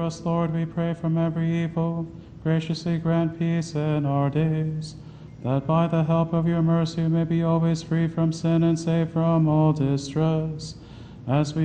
us, Lord, we pray, from every evil. Graciously grant peace in our days, that by the help of your mercy we may be always free from sin and safe from all distress. As we